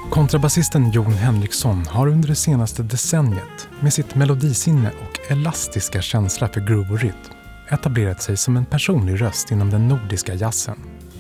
Kontrabasisten Jon Henriksson har under det senaste decenniet med sitt melodisinne och elastiska känsla för groove och rytm etablerat sig som en personlig röst inom den nordiska jazzen.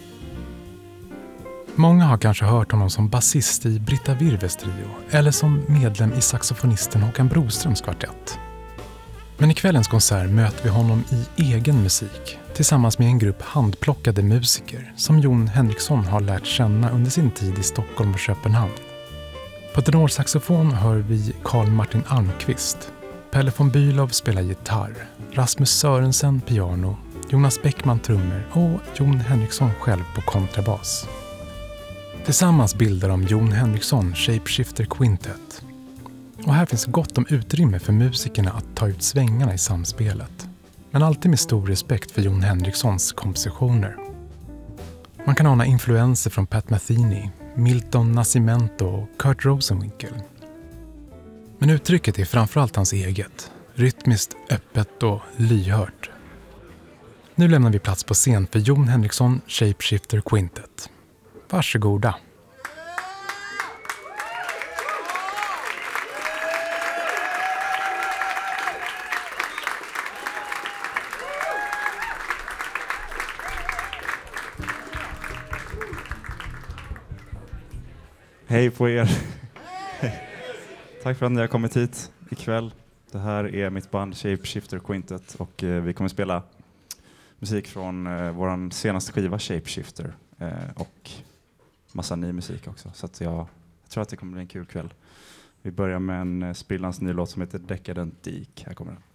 Många har kanske hört honom som basist i Britta Virves trio eller som medlem i saxofonisten Håkan Broströms kvartett. Men i kvällens konsert möter vi honom i egen musik tillsammans med en grupp handplockade musiker som Jon Henriksson har lärt känna under sin tid i Stockholm och Köpenhamn. På tenorsaxofon hör vi Carl Martin Almqvist. Pelle von Bülow spelar gitarr, Rasmus Sörensen piano, Jonas Bäckman trummor och Jon Henriksson själv på kontrabas. Tillsammans bildar de Jon Henriksson Shapeshifter Quintet. Och här finns gott om utrymme för musikerna att ta ut svängarna i samspelet. Men alltid med stor respekt för Jon Henrikssons kompositioner. Man kan ana influenser från Pat Metheny, Milton Nascimento och Kurt Rosenwinkel. Men uttrycket är framförallt hans eget, rytmiskt, öppet och lyhört. Nu lämnar vi plats på scen för Jon Henriksson Shapeshifter Quintet. Varsågoda! Hej på er. Tack för att ni har kommit hit ikväll. Det här är mitt band Shapeshifter Quintet och vi kommer spela musik från vår senaste skiva Shapeshifter och massa ny musik också. Så att jag tror att det kommer bli en kul kväll. Vi börjar med en sprillans ny låt som heter Decadent Deek. Här kommer den.